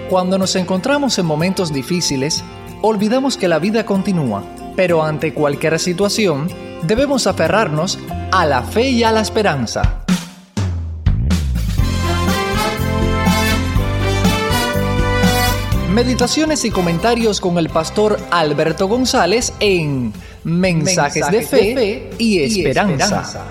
Cuando nos encontramos en momentos difíciles, olvidamos que la vida continúa, pero ante cualquier situación, debemos aferrarnos a la fe y a la esperanza. Meditaciones y comentarios con el pastor Alberto González en Mensajes de Fe y Esperanza.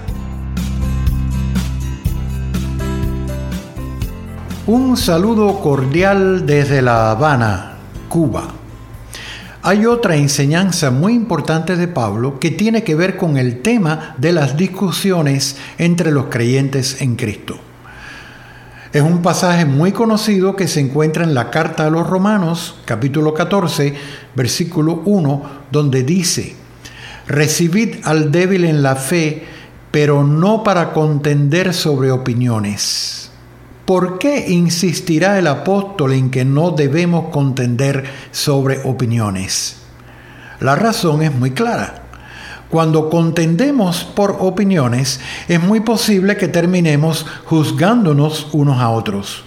Un saludo cordial desde La Habana, Cuba. Hay otra enseñanza muy importante de Pablo que tiene que ver con el tema de las discusiones entre los creyentes en Cristo. Es un pasaje muy conocido que se encuentra en la carta a los Romanos, capítulo 14, versículo 1, donde dice: «Recibid al débil en la fe, pero no para contender sobre opiniones». ¿Por qué insistirá el apóstol en que no debemos contender sobre opiniones? La razón es muy clara. Cuando contendemos por opiniones, es muy posible que terminemos juzgándonos unos a otros.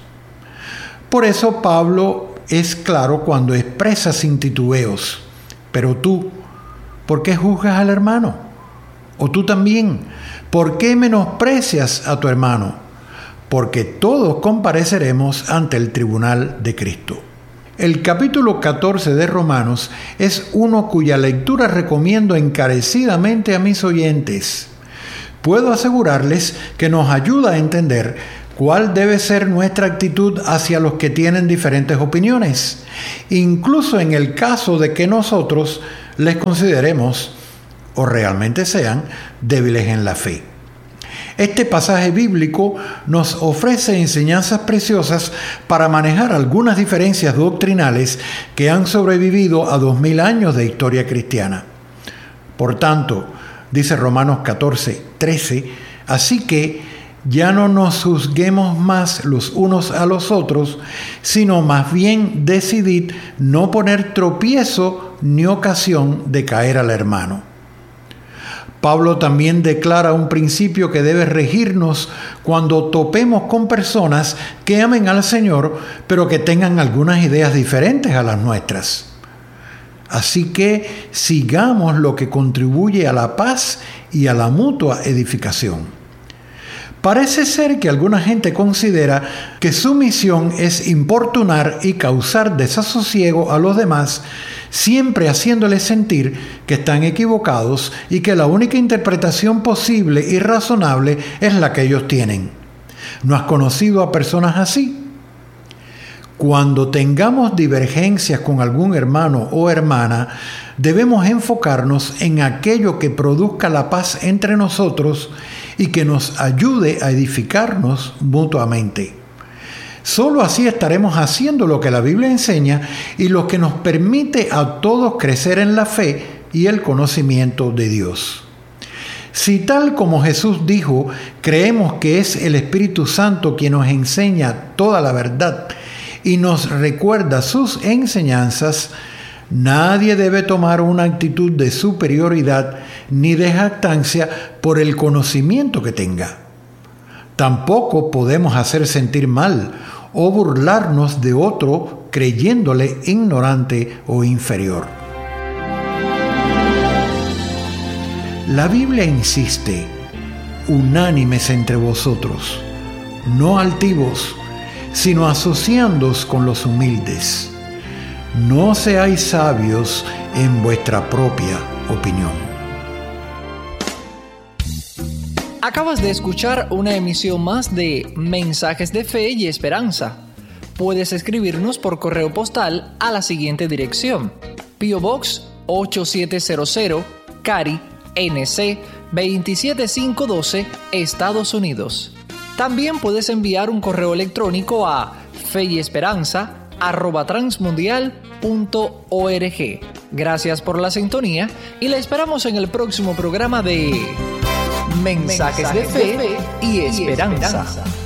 Por eso Pablo es claro cuando expresa sin titubeos: «Pero tú, ¿por qué juzgas al hermano? O tú también, ¿por qué menosprecias a tu hermano? Porque todos compareceremos ante el tribunal de Cristo». El capítulo 14 de Romanos es uno cuya lectura recomiendo encarecidamente a mis oyentes. Puedo asegurarles que nos ayuda a entender cuál debe ser nuestra actitud hacia los que tienen diferentes opiniones, incluso en el caso de que nosotros les consideremos, o realmente sean, débiles en la fe. Este pasaje bíblico nos ofrece enseñanzas preciosas para manejar algunas diferencias doctrinales que han sobrevivido a 2000 años de historia cristiana. Por tanto, dice Romanos 14, 13, así que ya no nos juzguemos más los unos a los otros, sino más bien decidid no poner tropiezo ni ocasión de caer al hermano. Pablo también declara un principio que debe regirnos cuando topemos con personas que amen al Señor, pero que tengan algunas ideas diferentes a las nuestras. Así que sigamos lo que contribuye a la paz y a la mutua edificación. Parece ser que alguna gente considera que su misión es importunar y causar desasosiego a los demás, siempre haciéndoles sentir que están equivocados y que la única interpretación posible y razonable es la que ellos tienen. ¿No has conocido a personas así? Cuando tengamos divergencias con algún hermano o hermana, debemos enfocarnos en aquello que produzca la paz entre nosotros y que nos ayude a edificarnos mutuamente. Solo así estaremos haciendo lo que la Biblia enseña y lo que nos permite a todos crecer en la fe y el conocimiento de Dios. Si tal como Jesús dijo, creemos que es el Espíritu Santo quien nos enseña toda la verdad y nos recuerda sus enseñanzas, nadie debe tomar una actitud de superioridad ni de jactancia por el conocimiento que tenga. Tampoco podemos hacer sentir mal o burlarnos de otro creyéndole ignorante o inferior. La Biblia insiste: unánimes entre vosotros, no altivos, sino asociándoos con los humildes. No seáis sabios en vuestra propia opinión. Acabas de escuchar una emisión más de Mensajes de Fe y Esperanza. Puedes escribirnos por correo postal a la siguiente dirección: P.O. Box 8700, Cary, NC 27512, Estados Unidos. También puedes enviar un correo electrónico a feyesperanza@transmundial.org. Gracias por la sintonía y la esperamos en el próximo programa de Mensajes de Fe y Esperanza.